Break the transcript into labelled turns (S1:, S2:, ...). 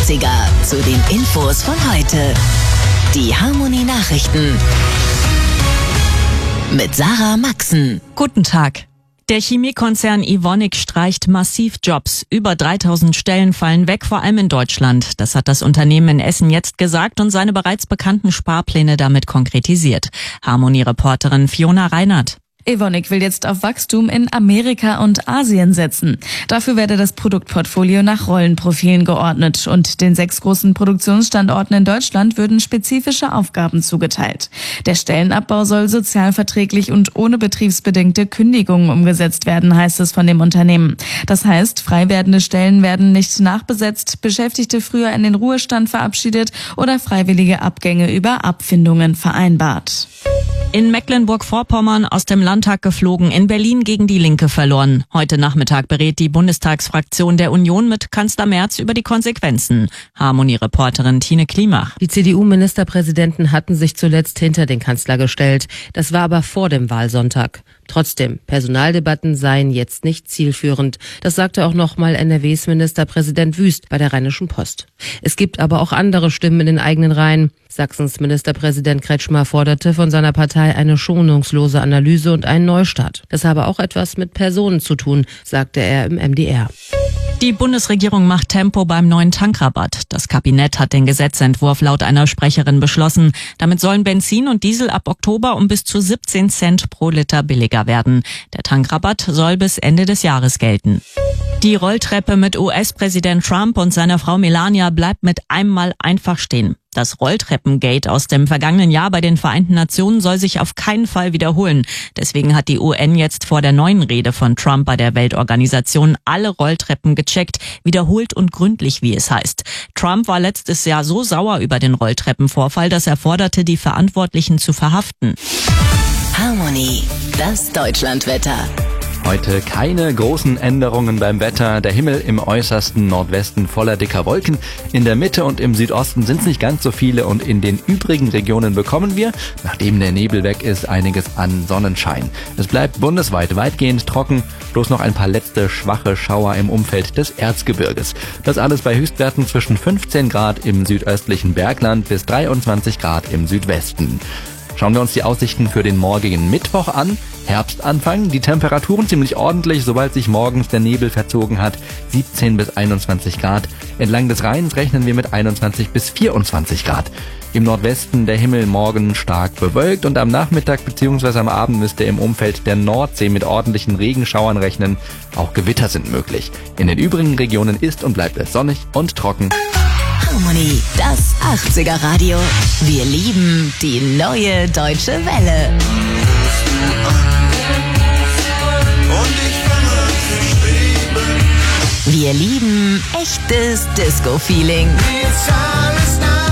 S1: 80er zu den Infos von heute. Die Harmony Nachrichten mit Sarah Maxen.
S2: Guten Tag. Der Chemiekonzern Evonik streicht massiv Jobs. Über 3000 Stellen fallen weg, vor allem in Deutschland. Das hat das Unternehmen in Essen jetzt gesagt und seine bereits bekannten Sparpläne damit konkretisiert. Harmony-Reporterin Fiona Reinhardt.
S3: Evonik will jetzt auf Wachstum in Amerika und Asien setzen. Dafür werde das Produktportfolio nach Rollenprofilen geordnet und den 6 großen Produktionsstandorten in Deutschland würden spezifische Aufgaben zugeteilt. Der Stellenabbau soll sozialverträglich und ohne betriebsbedingte Kündigungen umgesetzt werden, heißt es von dem Unternehmen. Das heißt, frei werdende Stellen werden nicht nachbesetzt, Beschäftigte früher in den Ruhestand verabschiedet oder freiwillige Abgänge über Abfindungen vereinbart.
S2: In Mecklenburg-Vorpommern aus dem Landtag geflogen, in Berlin gegen die Linke verloren. Heute Nachmittag berät die Bundestagsfraktion der Union mit Kanzler Merz über die Konsequenzen. Harmony-Reporterin Tine Klimach.
S4: Die CDU-Ministerpräsidenten hatten sich zuletzt hinter den Kanzler gestellt. Das war aber vor dem Wahlsonntag. Trotzdem, Personaldebatten seien jetzt nicht zielführend. Das sagte auch nochmal NRWs Ministerpräsident Wüst bei der Rheinischen Post. Es gibt aber auch andere Stimmen in den eigenen Reihen. Sachsens Ministerpräsident Kretschmer forderte von seiner Partei eine schonungslose Analyse und einen Neustart. Das habe auch etwas mit Personen zu tun, sagte er im MDR.
S2: Die Bundesregierung macht Tempo beim neuen Tankrabatt. Das Kabinett hat den Gesetzentwurf laut einer Sprecherin beschlossen. Damit sollen Benzin und Diesel ab Oktober um bis zu 17 Cent pro Liter billiger werden. Der Tankrabatt soll bis Ende des Jahres gelten. Die Rolltreppe mit US-Präsident Trump und seiner Frau Melania bleibt mit einmal einfach stehen. Das Rolltreppengate aus dem vergangenen Jahr bei den Vereinten Nationen soll sich auf keinen Fall wiederholen. Deswegen hat die UN jetzt vor der neuen Rede von Trump bei der Weltorganisation alle Rolltreppen gecheckt, wiederholt und gründlich, wie es heißt. Trump war letztes Jahr so sauer über den Rolltreppenvorfall, dass er forderte, die Verantwortlichen zu verhaften.
S1: Harmony, das Deutschlandwetter.
S5: Heute keine großen Änderungen beim Wetter. Der Himmel im äußersten Nordwesten voller dicker Wolken. In der Mitte und im Südosten sind es nicht ganz so viele und in den übrigen Regionen bekommen wir, nachdem der Nebel weg ist, einiges an Sonnenschein. Es bleibt bundesweit weitgehend trocken, bloß noch ein paar letzte schwache Schauer im Umfeld des Erzgebirges. Das alles bei Höchstwerten zwischen 15 Grad im südöstlichen Bergland bis 23 Grad im Südwesten. Schauen wir uns die Aussichten für den morgigen Mittwoch an. Herbstanfang, die Temperaturen ziemlich ordentlich, sobald sich morgens der Nebel verzogen hat, 17 bis 21 Grad. Entlang des Rheins rechnen wir mit 21 bis 24 Grad. Im Nordwesten der Himmel morgen stark bewölkt und am Nachmittag bzw. am Abend müsst ihr im Umfeld der Nordsee mit ordentlichen Regenschauern rechnen. Auch Gewitter sind möglich. In den übrigen Regionen ist und bleibt es sonnig und trocken.
S1: Harmony, das 80er Radio. Wir lieben die neue deutsche Welle. Wir lieben echtes Disco-Feeling.